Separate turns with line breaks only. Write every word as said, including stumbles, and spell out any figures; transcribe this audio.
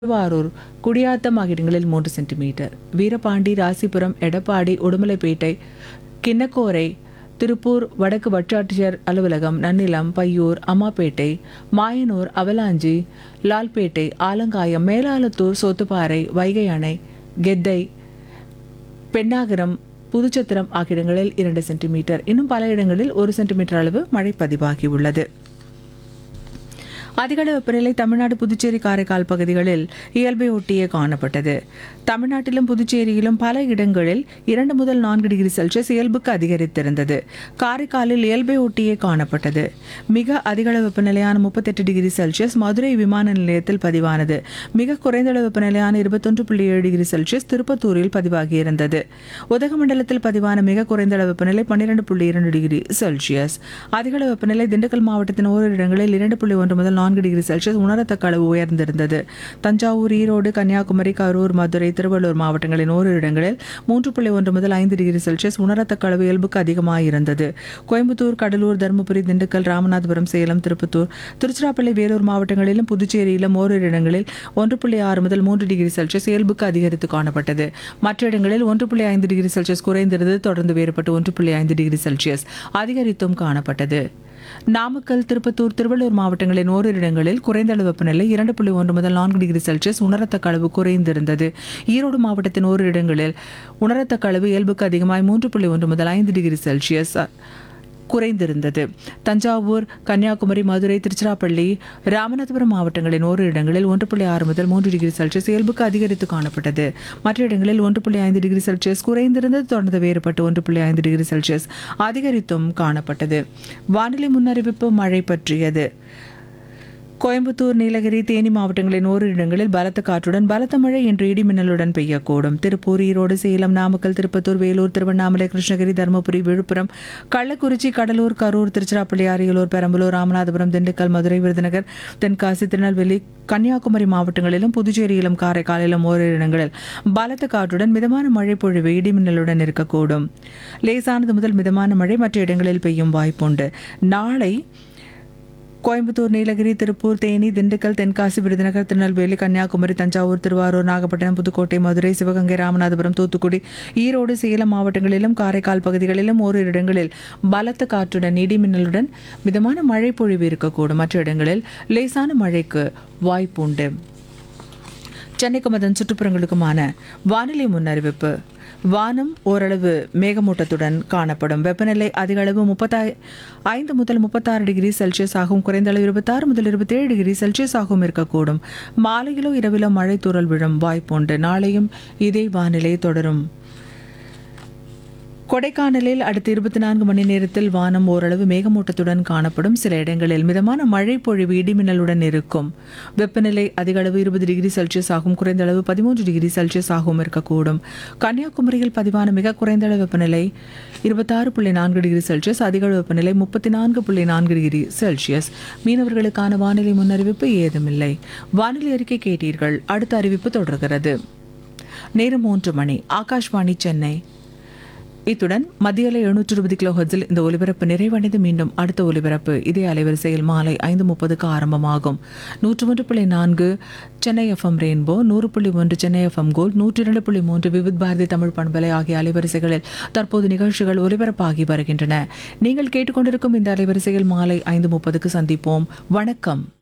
திருவாரூர் குடியாத்தம் ஆகிய இடங்களில் மூன்று சென்டிமீட்டர், வீரபாண்டி, ராசிபுரம், எடப்பாடி, உடுமலைப்பேட்டை, கிண்ணக்கோரை, திருப்பூர் வடக்கு வட்டாட்சியர் அலுவலகம், நன்னிலம், பையூர், அம்மாப்பேட்டை, மாயனூர், அவலாஞ்சி, லால்பேட்டை, ஆலங்காயம், மேலாளத்தூர், சோத்துப்பாறை, வைகை அணை, கெத்தை, பெண்ணாகரம், புதுச்சத்திரம் ஆகிய இடங்களில் இரண்டு சென்டிமீட்டர், இன்னும் பல இடங்களில் ஒரு சென்டிமீட்டர் அளவு மழை பதிவாகியுள்ளது. அதிகளவு வெப்பநிலை தமிழ்நாடு, புதுச்சேரி, காரைக்கால் பகுதிகளில் இயல்பை ஒட்டியே காணப்பட்டது. தமிழ்நாட்டிலும் புதுச்சேரியிலும் பல இடங்களில் இரண்டு முதல் நான்கு டிகிரி செல்சியஸ் இயல்புக்கு அதிகரித்திருந்தது. காரைக்காலில் இயல்பை ஒட்டியே காணப்பட்டது. மிக அதிகளவு வெப்பநிலையான முப்பத்தெட்டு டிகிரி செல்சியஸ் மதுரை விமான நிலையத்தில் பதிவானது. மிக குறைந்த அளவு வெப்பநிலையான இருபத்தொன்று புள்ளி ஏழு டிகிரி செல்சியஸ் திருப்பத்தூரில் பதிவாகியிருந்தது. உதகமண்டலத்தில் பதிவான மிக குறைந்த அளவு வெப்பநிலை பன்னிரண்டு புள்ளி இரண்டு டிகிரி செல்சியஸ். அதிகளவு வெப்பநிலை திண்டுக்கல் மாவட்டத்தின் ஓரிரு இடங்களில் இரண்டு புள்ளி ஒன்று முதல் நான்கு டிகிரி செல்சியஸ் உணரத்தக்க அளவு உயர்ந்திருந்தது. தஞ்சாவூர், ஈரோடு, கன்னியாகுமரி, கரூர், மதுரை, திருவள்ளூர் மாவட்டங்களின் ஓரிரு இடங்களில் மூன்று புள்ளி ஒன்று முதல் ஐந்து டிகிரி செல்சியஸ் உணரத்தக்க அளவு இயல்புக்கு அதிகமாயிருந்தது. கோயம்புத்தூர், கடலூர், தருமபுரி, திண்டுக்கல், ராமநாதபுரம், சேலம், திருப்பத்தூர், திருச்சிராப்பள்ளி, வேலூர் மாவட்டங்களிலும் புதுச்சேரியிலும் ஓரிரு இடங்களில் ஒன்று புள்ளி ஆறு முதல் மூன்று டிகிரி செல்சியஸ் இயல்புக்கு அதிகரித்து காணப்பட்டது. மற்ற இடங்களில் ஒன்று புள்ளி ஐந்து டிகிரி செல்சியஸ் குறைந்திருந்தது. தொடர்ந்து வேறுபட்டு ஒன்று புள்ளி ஐந்து டிகிரி செல்சியஸ் அதிகரித்தும் காணப்பட்டது. நாமக்கல், திருப்பத்தூர், திருவள்ளூர் மாவட்டங்களின் ஓரிரு இடங்களில் குறைந்த அளவு வெப்பநிலை இரண்டு புள்ளி ஒன்று முதல் நான்கு டிகிரி செல்சியஸ் உணரத்தக்க அளவு குறைந்திருந்தது. ஈரோடு மாவட்டத்தின் ஓரிரு இடங்களில் உணரத்தக்க அளவு இயல்புக்கு அதிகமாய் மூன்று புள்ளி ஒன்று முதல் ஐந்து டிகிரி செல்சியஸ் குறைந்திருந்தது. தஞ்சாவூர், கன்னியாகுமரி, மதுரை, திருச்சிராப்பள்ளி, ராமநாதபுரம் மாவட்டங்களின் ஓரிரு இடங்களில் ஒன்று புள்ளி ஆறு முதல் மூன்று டிகிரி செல்சியஸ் இயல்புக்கு அதிகரித்து காணப்பட்டது. மற்ற இடங்களில் ஒன்று புள்ளி ஐந்து டிகிரி செல்சியஸ் குறைந்திருந்தது. தொடர்ந்து வேறுபட்டு ஒன்று புள்ளி ஐந்து டிகிரி செல்சியஸ் அதிகரித்தும் காணப்பட்டது. வானிலை முன்னறிவிப்பு மழை பற்றியது. கோயம்புத்தூர், நீலகிரி, தேனி மாவட்டங்களின் ஓரிரு இடங்களில் பலத்த காற்றுடன் பலத்த மழை இன்று இடி மின்னலுடன் பெய்யக்கூடும். திருப்பூர், ஈரோடு, சேலம், நாமக்கல், திருப்பத்தூர், வேலூர், திருவண்ணாமலை, கிருஷ்ணகிரி, தருமபுரி, விழுப்புரம், கள்ளக்குறிச்சி, கடலூர், கரூர், திருச்சிராப்பள்ளி, அரியலூர், பெரம்பலூர், ராமநாதபுரம், திண்டுக்கல், மதுரை, விருதுநகர், தென்காசி, திருநெல்வேலி, கன்னியாகுமரி மாவட்டங்களிலும் புதுச்சேரியிலும் காரைக்காலிலும் ஓரிரு இடங்களில் பலத்த காற்றுடன் மிதமான மழை பொழிவு இடி மின்னலுடன் இருக்கக்கூடும். லேசானது முதல் மிதமான மழை மற்ற இடங்களில் பெய்யும் வாய்ப்புண்டு. நாளை கோயம்புத்தூர், நீலகிரி, திருப்பூர், தேனி, திண்டுக்கல், தென்காசி, விருதுநகர், திருநெல்வேலி, கன்னியாகுமரி, தஞ்சாவூர், திருவாரூர், நாகப்பட்டினம், புதுக்கோட்டை, மதுரை, சிவகங்கை, ராமநாதபுரம், தூத்துக்குடி, ஈரோடு, சேலம் மாவட்டங்களிலும் காரைக்கால் பகுதிகளிலும் ஓரிரு இடங்களில் பலத்த காற்றுடன் இடி மின்னலுடன் மிதமான மழை பொழிவு இருக்கக்கூடும். மற்ற இடங்களில் லேசான மழைக்கு வாய்ப்புண்டு. சென்னைக்கும் அதன் சுற்றுப்புறங்களுக்குமான வானிலை முன்னறிவிப்பு. வானம் ஓரளவு மேகமூட்டத்துடன் காணப்படும். வெப்பநிலை அதிக அளவு முப்பத்தி ஐந்து முதல் முப்பத்தாறு டிகிரி செல்சியஸ் ஆகும். குறைந்த அளவு இருபத்தாறு முதல் இருபத்தி ஏழு டிகிரி செல்சியஸ் ஆகவும் இருக்கக்கூடும். மாலையிலோ இரவிலோ மழை தூறல் விழும் வாய்ப்புண்டு. நாளையும் இதே வானிலை தொடரும். கொடைக்கானலில் அடுத்த இருபத்தி நான்கு மணி நேரத்தில் வானம் ஓரளவு மேகமூட்டத்துடன் காணப்படும். சில இடங்களில் மிதமான மழை பொழிவு இடிமின்னலுடன் இருக்கும். வெப்பநிலை அதிக அளவு இருபது டிகிரி செல்சியஸ் ஆகும். குறைந்த அளவு பதிமூன்று டிகிரி செல்சியஸ் ஆகவும் இருக்கக்கூடும். கன்னியாகுமரியில் பதிவான மிக குறைந்த அளவு வெப்பநிலை இருபத்தாறு புள்ளி நான்கு டிகிரி செல்சியஸ், அதிக அளவு வெப்பநிலை முப்பத்தி நான்கு புள்ளி நான்கு டிகிரி செல்சியஸ். மீனவர்களுக்கான வானிலை முன்னறிவிப்பு ஏதுமில்லை. வானிலை அறிக்கை கேட்டீர்கள். அடுத்த அறிவிப்பு தொடர்கிறது. நேரம் மூன்று மணி. ஆகாஷ்வாணி, சென்னை. இத்துடன் மத்திய அலை எழுநூற்று இருபது கிலோ ஹெர்ட்ஸில் இந்த ஒலிபரப்பு நிறைவடைந்து மீண்டும் அடுத்த ஒலிபரப்பு இதே அலைவரிசையில் மாலை ஐந்து முப்பதுக்கு ஆரம்பமாகும். நூற்று ஒன்று புள்ளி நான்கு சென்னை எஃப்எம் ரெயின்போ, நூறு புள்ளி ஒன்று சென்னை எஃப்எம் கோல்ட், நூற்றி இரண்டு புள்ளி மூன்று விவித் பாரதி தமிழ் பண்பலை ஆகிய அலைவரிசைகளில் தற்போது நிகழ்ச்சிகள் ஒலிபரப்பாகி வருகின்றன. நீங்கள் கேட்டுக்கொண்டிருக்கும் இந்த அலைவரிசையில் மாலை ஐந்து முப்பதுக்கு சந்திப்போம். வணக்கம்.